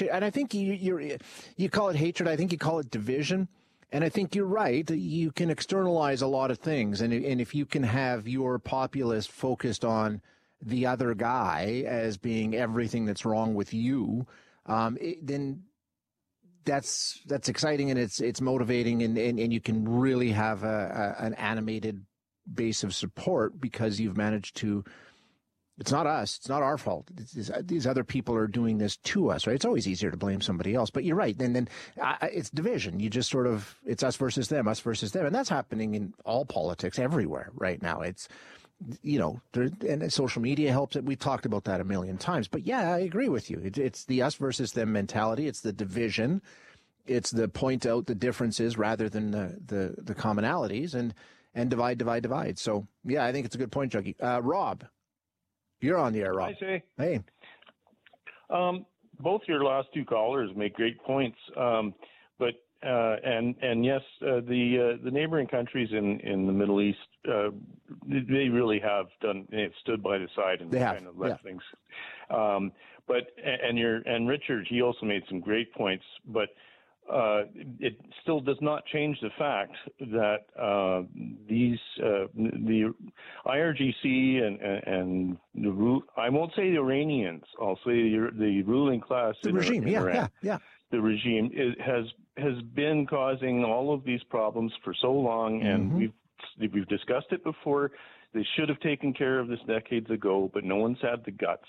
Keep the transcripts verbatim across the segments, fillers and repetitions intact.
appreciate, and I think you you you call it hatred. I think you call it division. And I think you're right. You can externalize a lot of things. And, and if you can have your populace focused on the other guy as being everything that's wrong with you, um, it, then that's that's exciting and it's it's motivating. And, and, and you can really have a, a, an animated base of support because you've managed to. It's not us. It's not our fault. It's, it's, these other people are doing this to us, right? It's always easier to blame somebody else. But you're right. And then uh, it's division. You just sort of, it's us versus them, us versus them. And that's happening in all politics everywhere right now. It's, you know, there, and social media helps it. We've talked about that a million times. But yeah, I agree with you. It, it's the us versus them mentality. It's the division. It's the point out the differences rather than the, the, the commonalities and, and divide, divide, divide. So yeah, I think it's a good point, Juggy. Uh, Rob. You're on the air, Rob. Hi, Say. Hey. Um, both your last two callers make great points, um, but uh, and and yes, uh, the uh, the neighboring countries in, in the Middle East, uh, they really have done. They've stood by the side and they have. kind of left yeah. things. Um, but and your and Richard, he also made some great points, but. Uh, it still does not change the fact that uh, these uh, the I R G C and and the I won't say the Iranians, I'll say the, the ruling class, the in regime, in yeah, Iran, yeah, yeah. The regime is, has has been causing all of these problems for so long, and mm-hmm. we've we've discussed it before. They should have taken care of this decades ago, but no one's had the guts.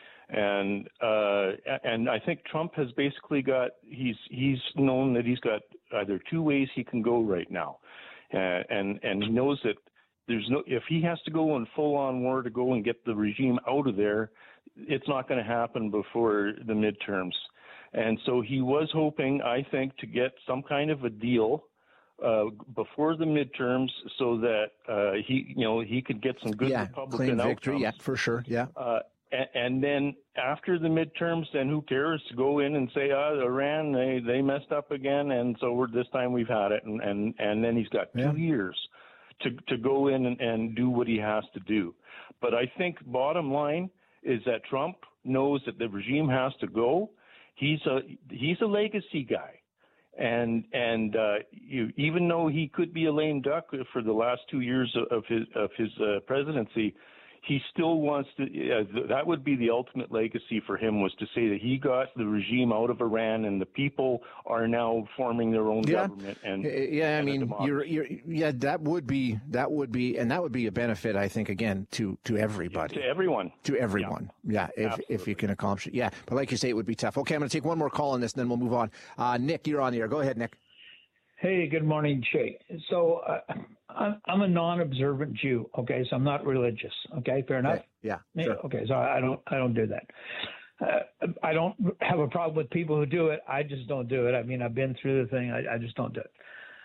And uh, and I think Trump has basically got he's he's known that he's got either two ways he can go right now, uh, and and he knows that there's no if he has to go in full on war to go and get the regime out of there, it's not going to happen before the midterms, and so he was hoping, I think, to get some kind of a deal uh, before the midterms so that uh, he you know he could get some good yeah, Republican clean victory, outcomes. yeah, for sure, yeah. Uh, And then after the midterms, then who cares to go in and say, oh, Iran, they, they messed up again, and so we're, this time we've had it. And, and, and then he's got two yeah. years to, to go in and, and do what he has to do. But I think bottom line is that Trump knows that the regime has to go. He's a he's a legacy guy. And and uh, you, even though he could be a lame duck for the last two years of, of his, of his uh, presidency, he still wants to, uh, that would be the ultimate legacy for him, was to say that he got the regime out of Iran and the people are now forming their own yeah. government. And yeah, I and mean, you're, you're, yeah, that would be, that would be, and that would be a benefit, I think, again, to, to everybody. To everyone. To everyone. Yeah, yeah if, if you can accomplish it. Yeah, but like you say, it would be tough. Okay, I'm going to take one more call on this and then we'll move on. Uh, Nick, you're on the air. Go ahead, Nick. Hey, good morning, Jay. So uh, I'm, I'm a non-observant Jew. Okay, so I'm not religious. Okay, fair enough. Okay. Yeah. Sure. Okay, so I don't I don't do that. Uh, I don't have a problem with people who do it. I just don't do it. I mean, I've been through the thing. I, I just don't do it.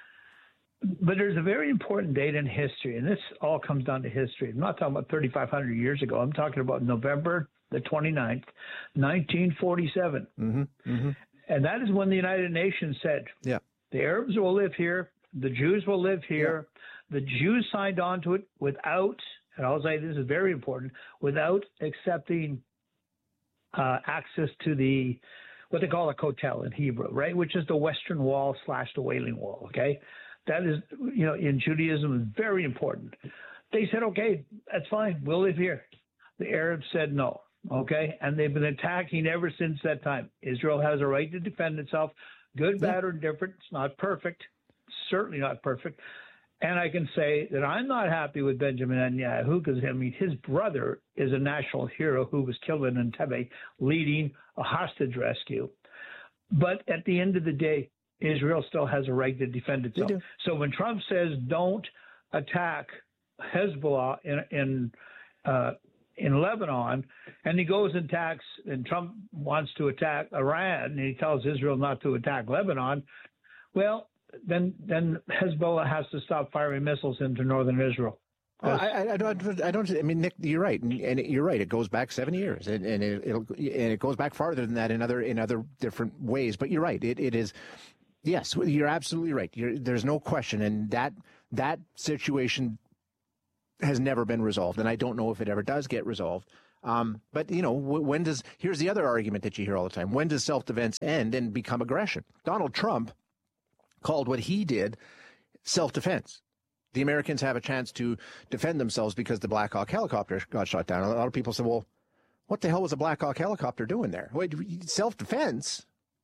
But there's a very important date in history, and this all comes down to history. I'm not talking about thirty-five hundred years ago. I'm talking about November the twenty-ninth, nineteen forty-seven. Mm-hmm. Mm-hmm. And that is when the United Nations said, yeah. The Arabs will live here. The Jews will live here. Yeah. The Jews signed on to it without, and I'll say this is very important, without accepting uh, access to the, what they call a kotel in Hebrew, right, which is the Western Wall slash the Wailing Wall, okay? That is, you know, in Judaism, very important. They said, okay, that's fine. We'll live here. The Arabs said no, okay? And they've been attacking ever since that time. Israel has a right to defend itself. Good, bad, or indifferent. It's not perfect. Certainly not perfect. And I can say that I'm not happy with Benjamin Netanyahu because, I mean, his brother is a national hero who was killed in Entebbe leading a hostage rescue. But at the end of the day, Israel still has a right to defend itself. So when Trump says don't attack Hezbollah in, in uh, in Lebanon, and he goes and attacks, and Trump wants to attack Iran, and he tells Israel not to attack Lebanon, well, then then Hezbollah has to stop firing missiles into northern Israel. Well, I, I don't. I don't. I mean, Nick, you're right, and, and you're right. It goes back seven years, and, and it, it'll and it goes back farther than that in other in other different ways. But you're right. It it is. Yes, you're absolutely right. You're, there's no question, and that that situation has never been resolved, and I don't know if it ever does get resolved. Um, but, you know, when does, here's the other argument that you hear all the time. When does self-defense end and become aggression? Donald Trump called what he did self-defense. The Americans have a chance to defend themselves because the Black Hawk helicopter got shot down. A lot of people say, well, what the hell was a Black Hawk helicopter doing there? Wait, self-defense?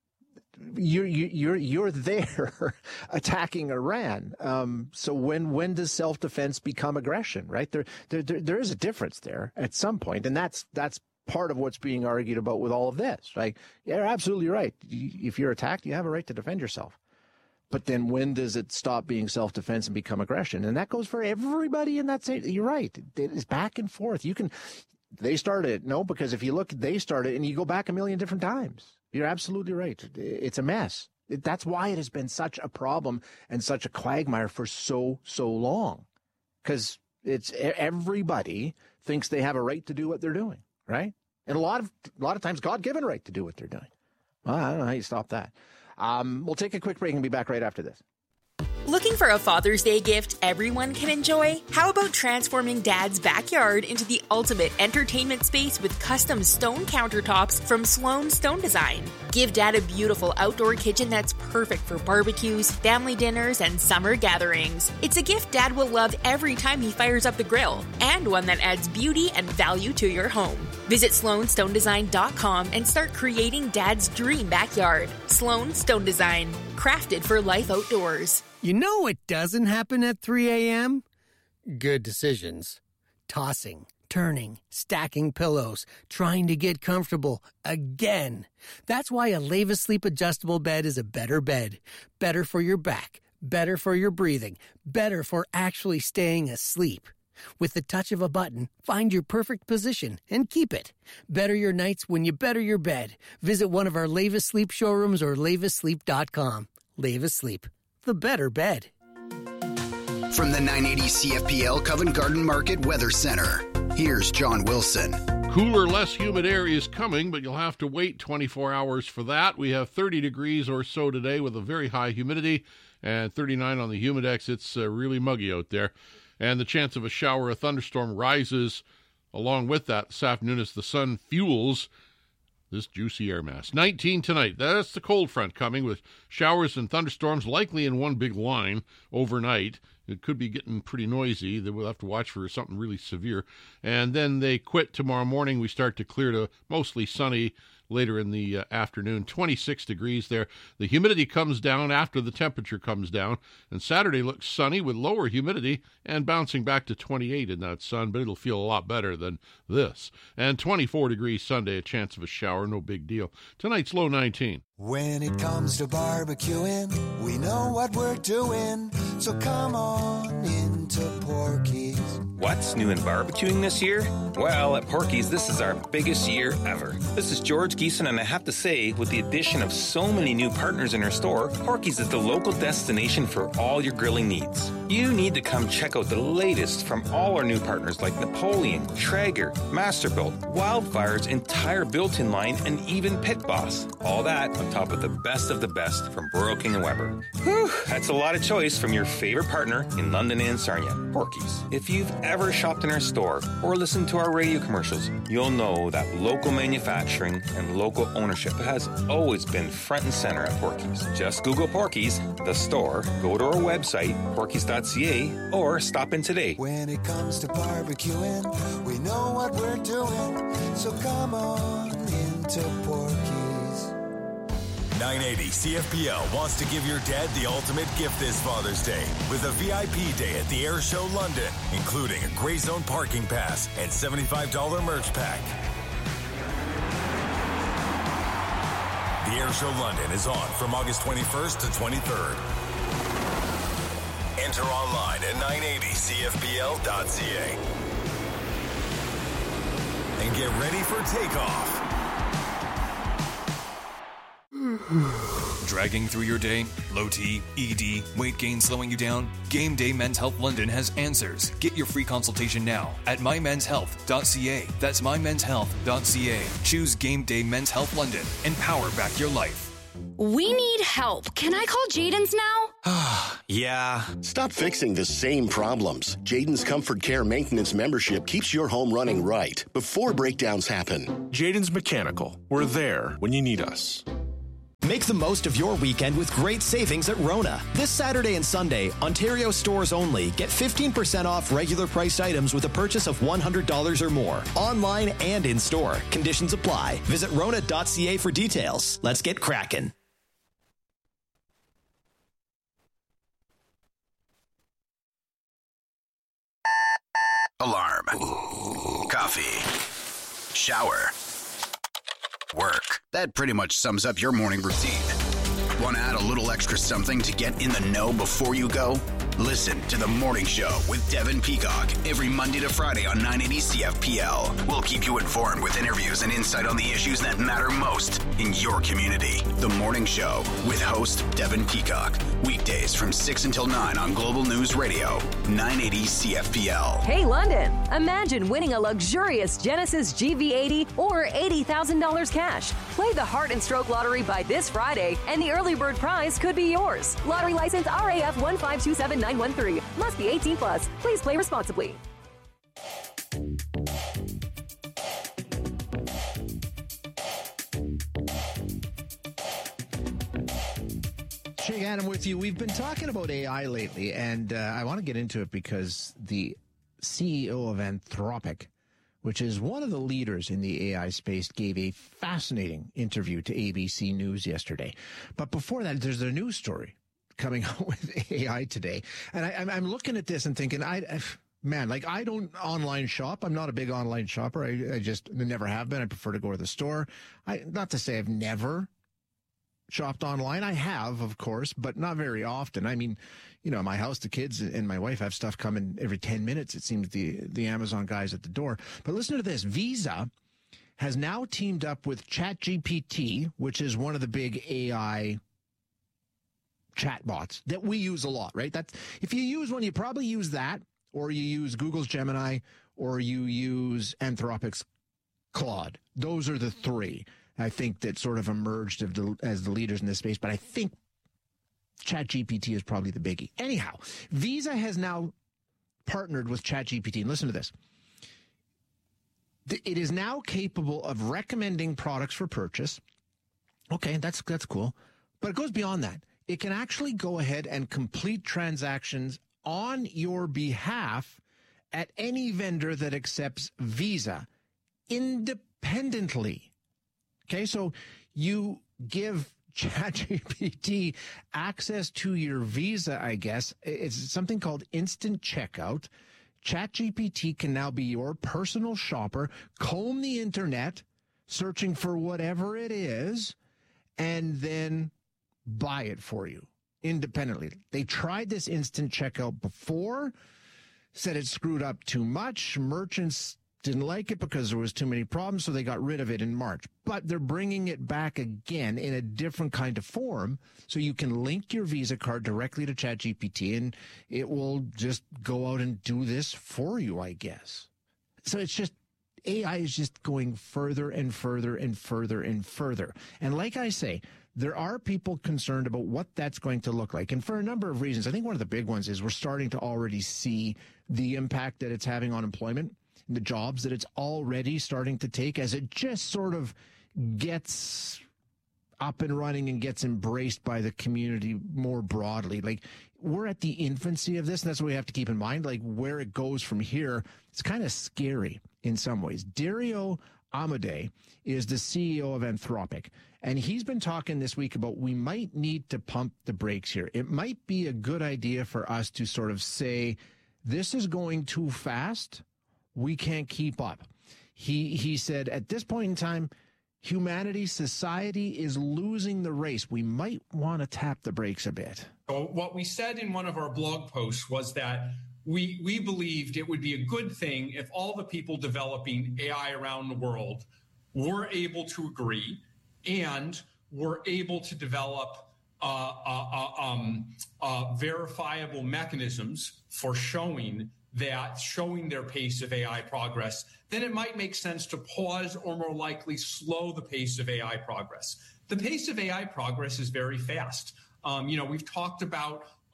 You're, you're, you're there attacking Iran. Um, so when, when does self-defense become aggression, right? There, there, there, there is a difference there at some point, and that's, that's part of what's being argued about with all of this, right? You're absolutely right. If you're attacked, you have a right to defend yourself. But then when does it stop being self-defense and become aggression? And that goes for everybody in that state. You're right. It is back and forth. You can, they started it. No, because if you look, they started and you go back a million different times. You're absolutely right. It's a mess. That's why it has been such a problem and such a quagmire for so, so long. Because it's everybody thinks they have a right to do what they're doing, right? And a lot of a lot of times God-given right to do what they're doing. Well, I don't know how you stop that. Um, we'll take a quick break and be back right after this. Looking for a Father's Day gift everyone can enjoy? How about transforming Dad's backyard into the ultimate entertainment space with custom stone countertops from Sloan Stone Design? Give Dad a beautiful outdoor kitchen that's perfect for barbecues, family dinners, and summer gatherings. It's a gift Dad will love every time he fires up the grill, and one that adds beauty and value to your home. Visit sloan stone design dot com and start creating Dad's dream backyard. Sloan Stone Design, crafted for life outdoors. You know what doesn't happen at three a.m.? Good decisions. Tossing, turning, stacking pillows, trying to get comfortable again. That's why a Leva Sleep adjustable bed is a better bed. Better for your back, better for your breathing, better for actually staying asleep. With the touch of a button, find your perfect position and keep it. Better your nights when you better your bed. Visit one of our Leva Sleep showrooms or leva sleep dot com. Leva Sleep, the better bed. From the nine eighty C F P L Covent Garden Market Weather Center, here's John Wilson. Cooler, less humid air is coming, but you'll have to wait twenty-four hours for that. We have thirty degrees or so today with a very high humidity and thirty-nine on the Humidex. It's uh, really muggy out there. And the chance of a shower or thunderstorm rises along with that this afternoon as the sun fuels this juicy air mass. nineteen tonight. That's the cold front coming with showers and thunderstorms likely in one big line overnight. It could be getting pretty noisy. We'll have to watch for something really severe. And then they quit tomorrow morning. We start to clear to mostly sunny later in the uh, afternoon. twenty-six degrees there. The humidity comes down after the temperature comes down. And Saturday looks sunny with lower humidity and bouncing back to twenty-eight in that sun, but it'll feel a lot better than this. And twenty-four degrees Sunday, a chance of a shower, no big deal. Tonight's low nineteen. When it comes to barbecuing, we know what we're doing. So come on into Porky's. What's new in barbecuing this year? Well, at Porky's, this is our biggest year ever. This is George Geeson, and I have to say, with the addition of so many new partners in our store, Porky's is the local destination for all your grilling needs. You need to come check out the latest from all our new partners like Napoleon, Traeger, Masterbuilt, Wildfire's entire built-in line, and even Pit Boss. All that on top of the best of the best from Burrow King and Weber. Whew, that's a lot of choice from your favorite partner in London and Sarnia, Porky's. If you've ever shopped in our store or listened to our radio commercials, you'll know that local manufacturing and local ownership has always been front and center at Porky's. Just Google Porky's, the store, go to our website, porkys dot c a, or stop in today. When it comes to barbecuing, we know what we're doing, so come on into Porky's. nine eighty C F P L wants to give your dad the ultimate gift this Father's Day with a V I P day at the Air Show London, including a Grey Zone parking pass and seventy-five dollars merch pack. The Air Show London is on from August twenty-first to twenty-third. Enter online at nine eighty C F P L dot c a and get ready for takeoff. Dragging through your day? Low T, E D, weight gain slowing you down? Game Day Men's Health London has answers. Get your free consultation now at my men's health dot c a. That's my men's health dot c a. Choose Game Day Men's Health London and power back your life. We need help. Can I call Jaden's now? yeah. Stop fixing the same problems. Jayden's Comfort Care Maintenance membership keeps your home running right before breakdowns happen. Jayden's Mechanical. We're there when you need us. Make the most of your weekend with great savings at Rona. This Saturday and Sunday, Ontario stores only, get fifteen percent off regular priced items with a purchase of one hundred dollars or more. Online and in store. Conditions apply. Visit rona dot c a for details. Let's get cracking. Alarm. Coffee. Shower. Work. That pretty much sums up your morning routine. Want to add a little extra something to get in the know before you go? Listen to The Morning Show with Devin Peacock every Monday to Friday on nine eighty C F P L. We'll keep you informed with interviews and insight on the issues that matter most in your community. The Morning Show with host Devin Peacock. Weekdays from six until nine on Global News Radio, nine eighty C F P L. Hey, London, imagine winning a luxurious Genesis G V eighty or eighty thousand dollars cash. Play the Heart and Stroke Lottery by this Friday, and the early bird prize could be yours. Lottery license R A F one five two seven nine one three. Must be eighteen plus. Please play responsibly. Shay Adam with you. We've been talking about A I lately, and uh, I want to get into it because the C E O of Anthropic, which is one of the leaders in the A I space, gave a fascinating interview to A B C News yesterday. But before that, there's a news story coming out with A I today. And I, I'm looking at this and thinking, I, I man, like I don't online shop. I'm not a big online shopper. I, I just never have been. I prefer to go to the store. I, not to say I've never shopped online. I have, of course, but not very often. I mean, you know, my house, the kids and my wife have stuff coming every ten minutes. It seems the, the Amazon guys at the door. But listen to this. Visa has now teamed up with ChatGPT, which is one of the big A I chatbots that we use a lot, right? That's, if you use one, you probably use that, or you use Google's Gemini, or you use Anthropic's Claude. Those are the three, I think, that sort of emerged of the, as the leaders in this space. But I think ChatGPT is probably the biggie. Anyhow, Visa has now partnered with ChatGPT. And listen to this. It is now capable of recommending products for purchase. Okay, that's that's cool. But it goes beyond that. It can actually go ahead and complete transactions on your behalf at any vendor that accepts Visa independently. Okay, so you give ChatGPT access to your Visa, I guess. It's something called instant checkout. ChatGPT can now be your personal shopper, comb the internet, searching for whatever it is, and then buy it for you independently. They tried this instant checkout before, said it screwed up too much. Merchants didn't like it because there was too many problems, so they got rid of it in March. But they're bringing it back again in a different kind of form, so you can link your Visa card directly to ChatGPT, and it will just go out and do this for you, I guess. So it's just, A I is just going further and further and further and further. And like I say, there are people concerned about what that's going to look like. And for a number of reasons, I think one of the big ones is we're starting to already see the impact that it's having on employment, the jobs that it's already starting to take as it just sort of gets up and running and gets embraced by the community more broadly. Like, we're at the infancy of this, and that's what we have to keep in mind. Like, where it goes from here, it's kind of scary in some ways. Dario Amodei is the C E O of Anthropic, and he's been talking this week about we might need to pump the brakes here. It might be a good idea for us to sort of say, this is going too fast. We can't keep up. He he said, at this point in time, humanity, society is losing the race. We might want to tap the brakes a bit. So what we said in one of our blog posts was that we we believed it would be a good thing if all the people developing A I around the world were able to agree and were able to develop uh, uh, uh, um, uh, verifiable mechanisms for showing that showing their pace of A I progress, then it might make sense to pause or more likely slow the pace of A I progress. The pace of A I progress is very fast. Um, you know, we've talked about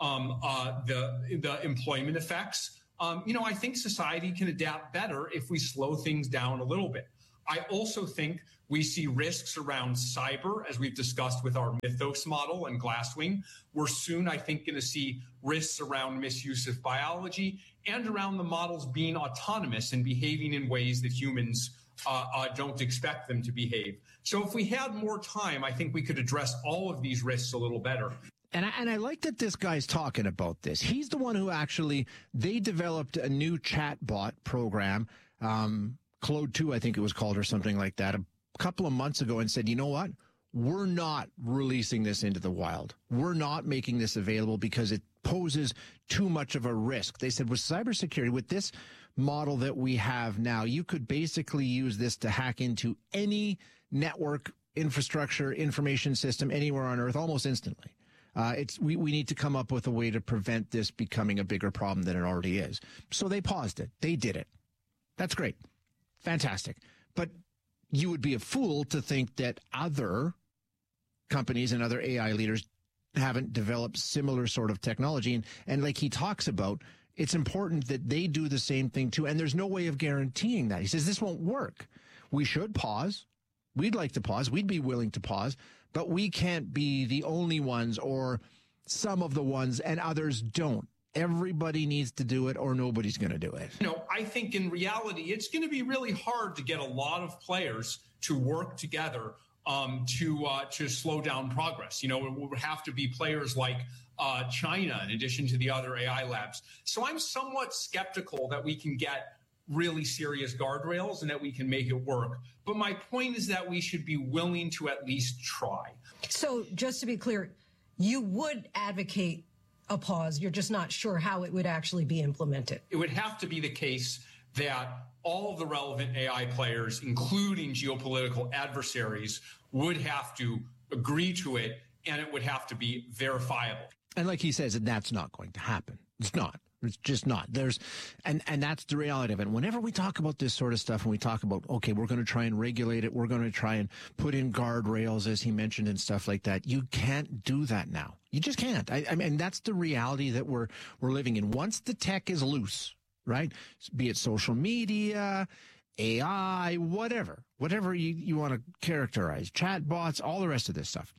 um, uh, the the employment effects. Um, you know, I think society can adapt better if we slow things down a little bit. I also think we see risks around cyber, as we've discussed with our Mythos model and Glasswing. We're soon, I think, going to see risks around misuse of biology and around the models being autonomous and behaving in ways that humans uh, uh, don't expect them to behave. So if we had more time, I think we could address all of these risks a little better. And I, and I like that this guy's talking about this. He's the one who actually, they developed a new chatbot program, um, Claude two, I think it was called, or something like that, a couple of months ago, and said, you know what? We're not releasing this into the wild. We're not making this available because it poses too much of a risk. They said with cybersecurity, with this model that we have now, you could basically use this to hack into any network infrastructure, information system anywhere on Earth almost instantly. Uh, it's we, we need to come up with a way to prevent this becoming a bigger problem than it already is. So they paused it. They did it. That's great. Fantastic. But you would be a fool to think that other companies and other A I leaders haven't developed similar sort of technology. And, and like he talks about, it's important that they do the same thing too. And there's no way of guaranteeing that. He says this won't work. We should pause. We'd like to pause. We'd be willing to pause. But we can't be the only ones or some of the ones and others don't. Everybody needs to do it or nobody's going to do it. You know, I think in reality, it's going to be really hard to get a lot of players to work together um, to uh, to slow down progress. You know, it would have to be players like uh, China in addition to the other A I labs. So I'm somewhat skeptical that we can get really serious guardrails and that we can make it work. But my point is that we should be willing to at least try. So just to be clear, you would advocate a pause. You're just not sure how it would actually be implemented. It would have to be the case that all of the relevant A I players, including geopolitical adversaries, would have to agree to it, and it would have to be verifiable. And like he says, that's not going to happen. It's not. It's just not. There's, and, and that's the reality of it. Whenever we talk about this sort of stuff and we talk about, okay, we're going to try and regulate it, we're going to try and put in guardrails, as he mentioned, and stuff like that, you can't do that now. You just can't. I, I mean, that's the reality that we're, we're living in. Once the tech is loose, right? Be it social media, A I, whatever, whatever you, you want to characterize, chatbots, all the rest of this stuff.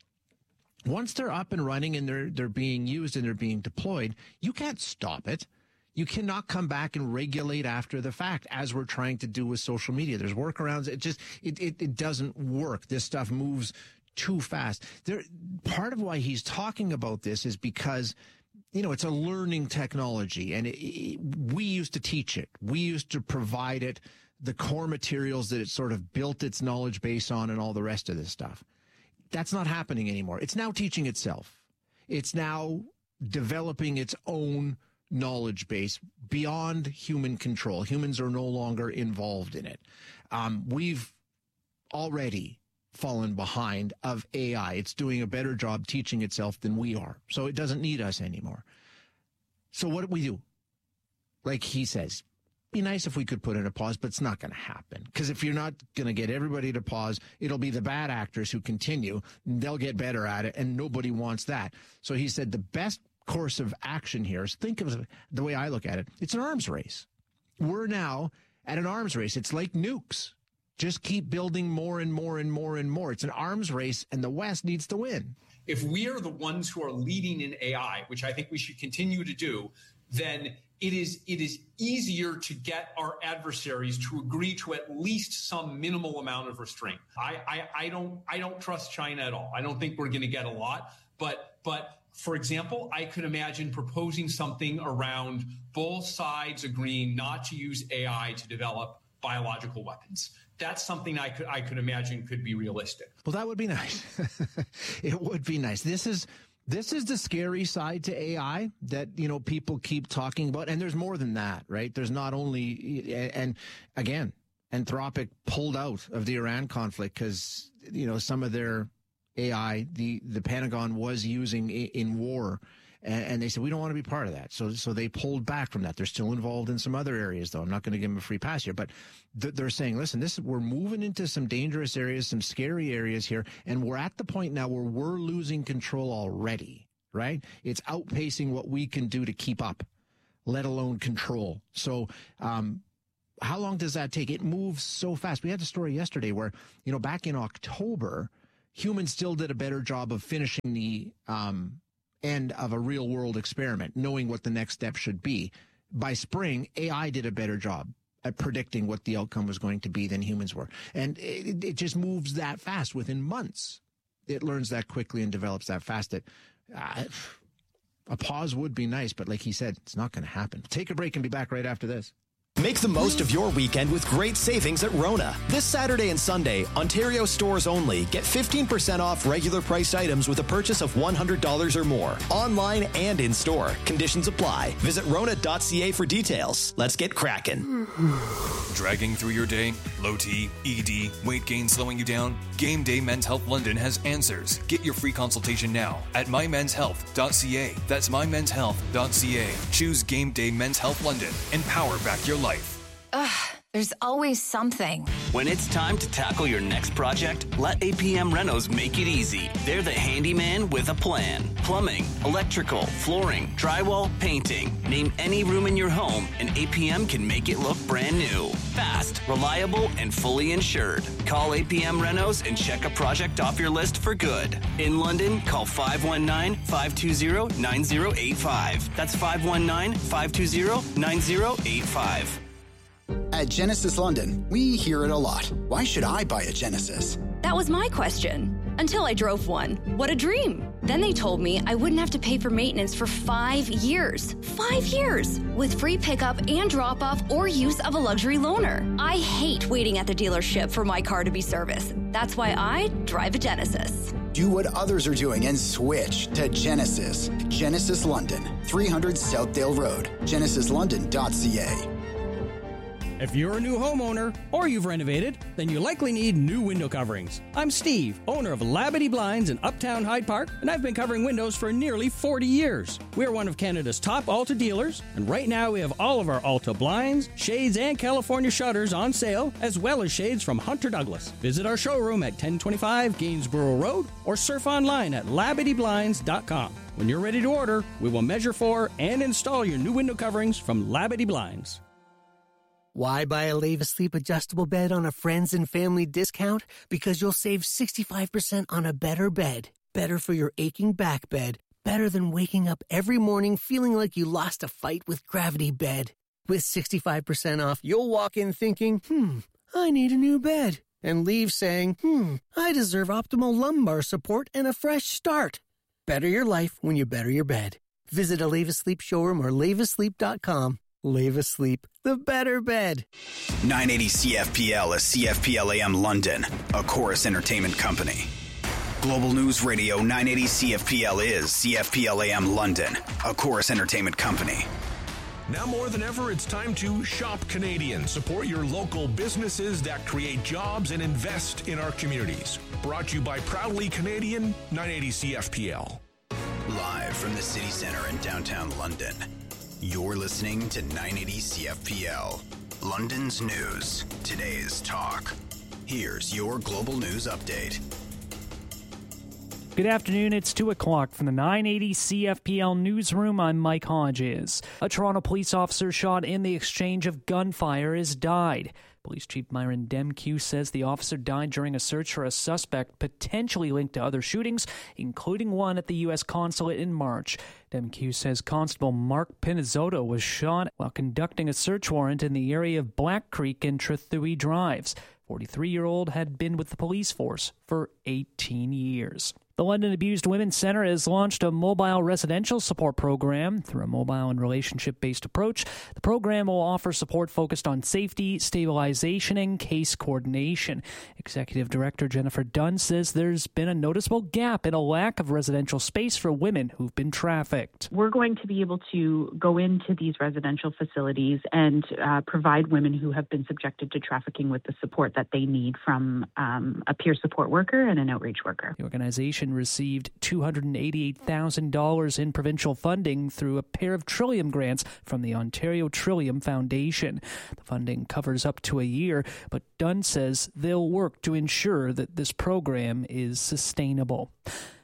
Once they're up and running and they're they're being used and they're being deployed, you can't stop it. You cannot come back and regulate after the fact, as we're trying to do with social media. There's workarounds. It just it it, it doesn't work. This stuff moves too fast. There, part of why he's talking about this is because, you know, it's a learning technology, and it, it, we used to teach it. We used to provide it the core materials that it sort of built its knowledge base on, and all the rest of this stuff. That's not happening anymore. It's now teaching itself. It's now developing its own knowledge base beyond human control. Humans are no longer involved in it. Um, we've already fallen behind of A I. It's doing a better job teaching itself than we are. So it doesn't need us anymore. So what do we do? Like he says, be nice if we could put in a pause, but it's not going to happen. Because if you're not going to get everybody to pause, it'll be the bad actors who continue. They'll get better at it, and nobody wants that. So he said the best course of action here is, think of the way I look at it, it's an arms race. We're now at an arms race. It's like nukes. Just keep building more and more and more and more. It's an arms race, and the West needs to win. If we are the ones who are leading in A I, which I think we should continue to do, then it is it is easier to get our adversaries to agree to at least some minimal amount of restraint. I I, I don't I don't trust China at all. I don't think we're going to get a lot. But but for example, I could imagine proposing something around both sides agreeing not to use A I to develop biological weapons. That's something I could I could imagine could be realistic. Well, that would be nice. It would be nice. This is. This is the scary side to A I that, you know, people keep talking about. And there's more than that, right? There's not only, and again, Anthropic pulled out of the Iran conflict because, you know, some of their A I, the, the Pentagon was using in war. And, and they said, we don't want to be part of that. So, so they pulled back from that. They're still involved in some other areas, though. I'm not going to give them a free pass here, but th- they're saying, listen, this, we're moving into some dangerous areas, some scary areas here. And we're at the point now where we're losing control already. right? It's outpacing what we can do to keep up, let alone control. So, um, how long does that take? It moves so fast. We had a story yesterday where, you know, back in October, humans still did a better job of finishing the um, end of a real world experiment, knowing what the next step should be. By spring, A I did a better job at predicting what the outcome was going to be than humans were. And it, it just moves that fast. Within months, it learns that quickly and develops that fast. That uh, a pause would be nice, but like he said, it's not going to happen. Take a break and be back right after this. Make the most of your weekend with great savings at Rona. This Saturday and Sunday, Ontario stores only, get fifteen percent off regular priced items with a purchase of one hundred dollars or more. Online and in store. Conditions apply. Visit rona dot c a for details. Let's get cracking. Dragging through your day? Low T, E D, weight gain slowing you down? Game Day Men's Health London has answers. Get your free consultation now at my men's health dot c a. That's my men's health dot c a. Choose Game Day Men's Health London and power back your life. Ugh, there's always something. When it's time to tackle your next project, let A P M Renos make it easy. They're the handyman with a plan. Plumbing, electrical, flooring, drywall, painting. Name any room in your home and A P M can make it look brand new. Fast, reliable, and fully insured. Call A P M Renos and check a project off your list for good. In London, call five one nine, five two zero, nine zero eight five. That's five one nine, five two zero, nine zero eight five. At Genesis London, we hear it a lot. Why should I buy a Genesis? That was my question. Until I drove one. What a dream. Then they told me I wouldn't have to pay for maintenance for five years. Five years! With free pickup and drop-off or use of a luxury loaner. I hate waiting at the dealership for my car to be serviced. That's why I drive a Genesis. Do what others are doing and switch to Genesis. Genesis London, three hundred Southdale Road. genesis london dot c a. If you're a new homeowner or you've renovated, then you likely need new window coverings. I'm Steve, owner of Labadee Blinds in Uptown Hyde Park, and I've been covering windows for nearly forty years. We're one of Canada's top Alta dealers, and right now we have all of our Alta blinds, shades, and California shutters on sale, as well as shades from Hunter Douglas. Visit our showroom at ten twenty-five Gainsborough Road or surf online at labadee blinds dot com. When you're ready to order, we will measure for and install your new window coverings from Labadee Blinds. Why buy a Leva Sleep adjustable bed on a friends and family discount? Because you'll save sixty-five percent on a better bed. Better for your aching back bed. Better than waking up every morning feeling like you lost a fight with Gravity Bed. With sixty-five percent off, you'll walk in thinking, hmm, I need a new bed. And leave saying, hmm, I deserve optimal lumbar support and a fresh start. Better your life when you better your bed. Visit a Leva Sleep showroom or leva sleep dot com. Leva Sleep, the better bed. nine eighty C F P L is C F P L A M London, a Chorus Entertainment company. Global News Radio nine eighty C F P L is C F P L A M London, a Chorus Entertainment company. Now more than ever, it's time to shop Canadian. Support your local businesses that create jobs and invest in our communities. Brought to you by Proudly Canadian, nine eighty C F P L. Live from the city center in downtown London, you're listening to nine eighty C F P L, London's news, today's talk. Here's your global news update. Good afternoon, it's two o'clock from the nine eighty C F P L newsroom. I'm Mike Hodges. A Toronto police officer shot in the exchange of gunfire has died. Police Chief Myron Demkew says the officer died during a search for a suspect potentially linked to other shootings, including one at the U S consulate in March. Demkew says Constable Mark Pinizzotto was shot while conducting a search warrant in the area of Black Creek and Trethewey Drives. forty-three-year-old had been with the police force for eighteen years. The London Abused Women's Centre has launched a mobile residential support program. Through a mobile and relationship-based approach, the program will offer support focused on safety, stabilization, and case coordination. Executive Director Jennifer Dunn says there's been a noticeable gap in a lack of residential space for women who've been trafficked. We're going to be able to go into these residential facilities and uh, provide women who have been subjected to trafficking with the support that they need from um, a peer support worker and an outreach worker. The organization received two hundred eighty-eight thousand dollars in provincial funding through a pair of Trillium grants from the Ontario Trillium Foundation. The funding covers up to a year, but Dunn says they'll work to ensure that this program is sustainable.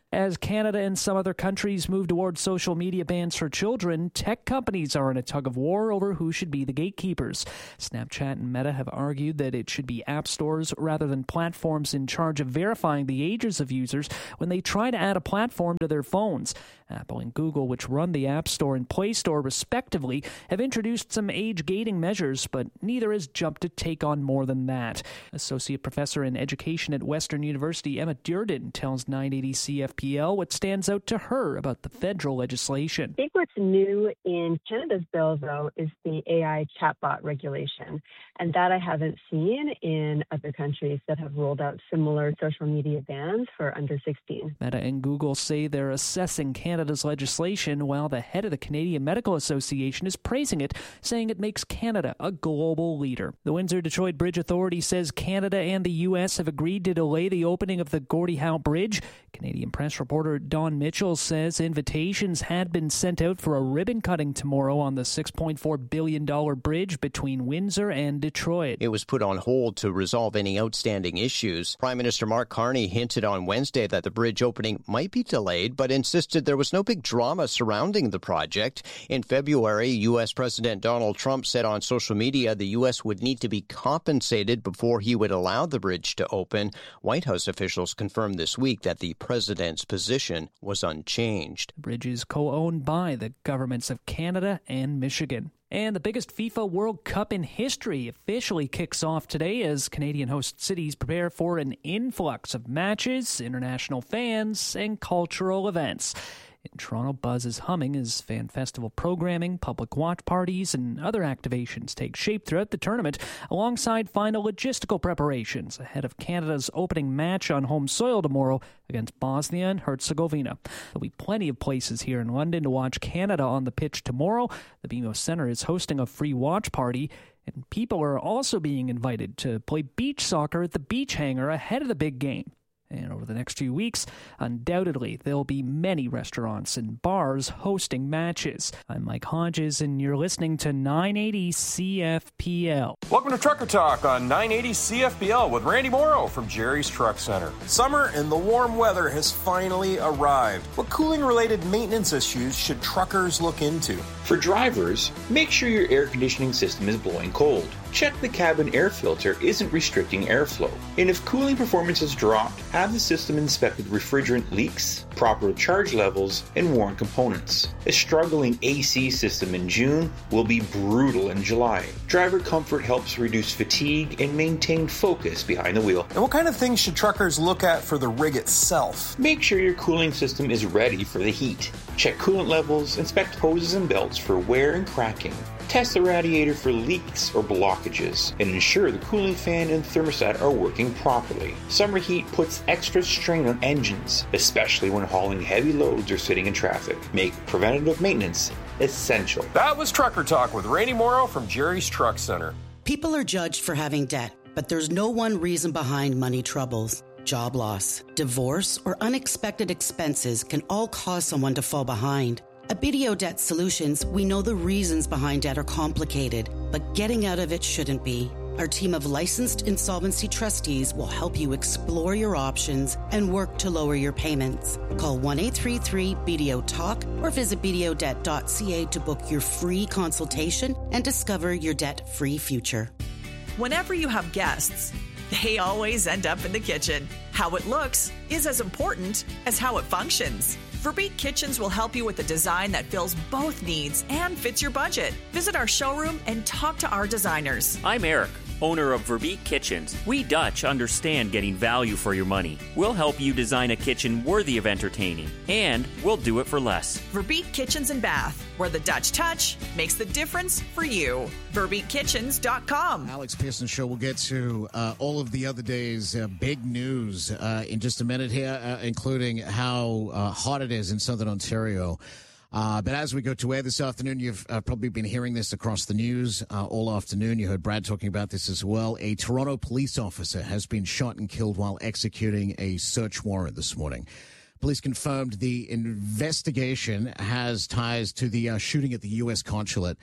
As Canada and some other countries move towards social media bans for children, tech companies are in a tug of war over who should be the gatekeepers. Snapchat and Meta have argued that it should be app stores rather than platforms in charge of verifying the ages of users when they try to add a platform to their phones. Apple and Google, which run the App Store and Play Store respectively, have introduced some age gating measures, but neither has jumped to take on more than that. Associate Professor in Education at Western University, Emma Durden, tells nine eighty C F P L what stands out to her about the federal legislation. I think what's new in Canada's bill, though, is the A I chatbot regulation, and that I haven't seen in other countries that have rolled out similar social media bans for under sixteen. Meta and Google say they're assessing Canada's legislation, while the head of the Canadian Medical Association is praising it, saying it makes Canada a global leader. The Windsor-Detroit Bridge Authority says Canada and the U S have agreed to delay the opening of the Gordie Howe Bridge. Canadian press reporter Don Mitchell says invitations had been sent out for a ribbon cutting tomorrow on the six point four billion dollars bridge between Windsor and Detroit. It was put on hold to resolve any outstanding issues. Prime Minister Mark Carney hinted on Wednesday that the bridge opening might be delayed, but insisted there was no big drama surrounding the project. In February, U S President Donald Trump said on social media the U S would need to be compensated before he would allow the bridge to open. White House officials confirmed this week that the president's position was unchanged. The bridge is co-owned by the governments of Canada and Michigan. And the biggest FIFA World Cup in history officially kicks off today as Canadian host cities prepare for an influx of matches, international fans, and cultural events. In Toronto, buzz is humming as fan festival programming, public watch parties, and other activations take shape throughout the tournament, alongside final logistical preparations ahead of Canada's opening match on home soil tomorrow against Bosnia and Herzegovina. There'll be plenty of places here in London to watch Canada on the pitch tomorrow. The B M O Centre is hosting a free watch party, and people are also being invited to play beach soccer at the beach hangar ahead of the big game. And over the next few weeks, undoubtedly, there'll be many restaurants and bars hosting matches. I'm Mike Hodges, and you're listening to nine eighty C F P L. Welcome to Trucker Talk on nine eighty C F P L with Randy Morrow from Jerry's Truck Center. Summer and the warm weather has finally arrived. What cooling-related maintenance issues should truckers look into? For drivers, make sure your air conditioning system is blowing cold. Check the cabin air filter isn't restricting airflow. And if cooling performance has dropped, have the system inspected refrigerant leaks, proper charge levels, and worn components. A struggling A C system in June will be brutal in July. Driver comfort helps reduce fatigue and maintain focus behind the wheel. And what kind of things should truckers look at for the rig itself? Make sure your cooling system is ready for the heat. Check coolant levels, inspect hoses and belts for wear and cracking. Test the radiator for leaks or blockages, and ensure the cooling fan and thermostat are working properly. Summer heat puts extra strain on engines, especially when hauling heavy loads or sitting in traffic. Make preventative maintenance essential. That was Trucker Talk with Randy Morrow from Jerry's Truck Center. People are judged for having debt, but there's no one reason behind money troubles. Job loss, divorce, or unexpected expenses can all cause someone to fall behind. At B D O Debt Solutions, we know the reasons behind debt are complicated, but getting out of it shouldn't be. Our team of licensed insolvency trustees will help you explore your options and work to lower your payments. Call one eight three three B D O Talk or visit b d o debt dot c a to book your free consultation and discover your debt-free future. Whenever you have guests, they always end up in the kitchen. How it looks is as important as how it functions. Verbeek Kitchens will help you with a design that fills both needs and fits your budget. Visit our showroom and talk to our designers. I'm Eric, owner of Verbeek Kitchens. We Dutch understand getting value for your money. We'll help you design a kitchen worthy of entertaining, and we'll do it for less. Verbeek Kitchens and Bath, where the Dutch touch makes the difference for you. verbeek kitchens dot com. Alex Pearson Show. We'll get to uh, all of the other day's uh, big news uh, in just a minute here, uh, including how uh, hot it is in southern Ontario. Uh, but as we go to air this afternoon, you've uh, probably been hearing this across the news uh, all afternoon. You heard Brad talking about this as well. A Toronto police officer has been shot and killed while executing a search warrant this morning. Police confirmed the investigation has ties to the uh, shooting at the U S consulate.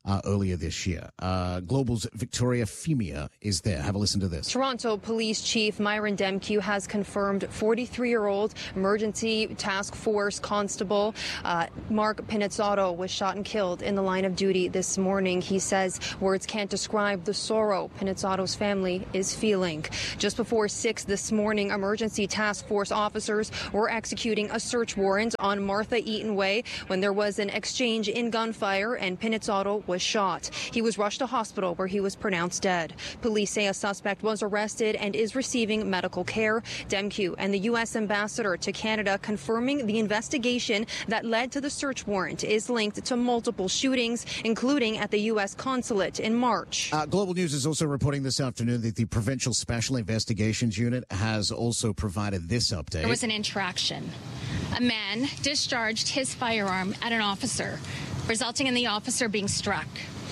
uh, earlier this year. Uh, Global's Victoria Femia is there. Have a listen to this. Toronto Police Chief Myron Demkew has confirmed forty-three-year-old Emergency Task Force Constable uh, Mark Pinizzotto was shot and killed in the line of duty this morning. He says words can't describe the sorrow Pinizzotto's family is feeling. Just before six this morning, Emergency Task Force officers were executing a search warrant on Martha Eaton Way when there was an exchange in gunfire and Pinizzotto was shot. He was rushed to hospital where he was pronounced dead. Police say a suspect was arrested and is receiving medical care. Demkew and the U S ambassador to Canada confirming the investigation that led to the search warrant is linked to multiple shootings, including at the U S consulate in March. Uh, Global News is also reporting this afternoon that the Provincial Special Investigations Unit has also provided this update. There was an interaction. A man discharged his firearm at an officer, resulting in the officer being struck.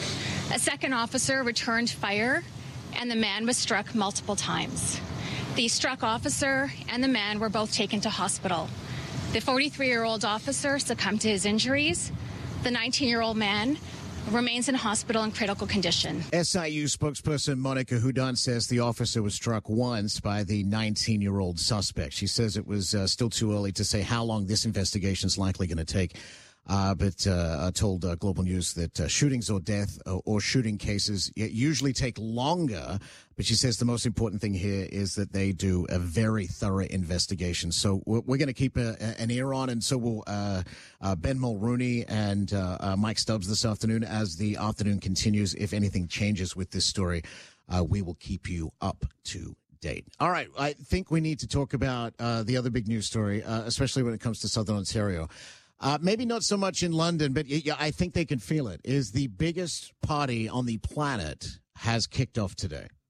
A second officer returned fire, and the man was struck multiple times. The struck officer and the man were both taken to hospital. The forty-three-year-old officer succumbed to his injuries. The nineteen-year-old man remains in hospital in critical condition. S I U spokesperson Monica Houdan says the officer was struck once by the nineteen-year-old suspect. She says it was uh, still too early to say how long this investigation is likely going to take. Uh, but uh, told uh, Global News that uh, shootings or death or, or shooting cases usually take longer. But she says the most important thing here is that they do a very thorough investigation. So we're, we're going to keep a, a, an ear on, and so will uh, uh, Ben Mulrooney and uh, uh, Mike Stubbs this afternoon as the afternoon continues. If anything changes with this story, uh, we will keep you up to date. All right, I think we need to talk about uh, the other big news story, uh, especially when it comes to Southern Ontario. Uh, maybe not so much in London, but yeah, I think they can feel it, is the biggest party on the planet has kicked off today.